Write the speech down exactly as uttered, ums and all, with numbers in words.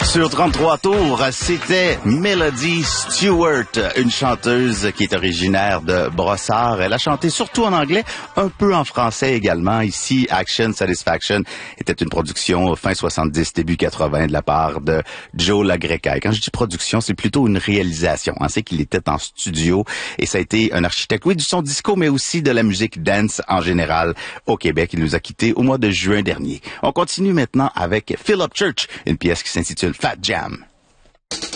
Sur trente-trois tours, c'était Melody Stewart, une chanteuse qui est originaire de Brossard. Elle a chanté surtout en anglais, un peu en français également. Ici, Action Satisfaction était une production fin soixante-dix, début quatre-vingts de la part de Joe LaGreca. Et quand je dis production, c'est plutôt une réalisation. On sait qu'il était en studio et ça a été un architecte, oui, du son disco, mais aussi de la musique dance en général au Québec. Il nous a quittés au mois de juin dernier. On continue maintenant avec Philip Church, une pièce qui s'intitule Fat Jam.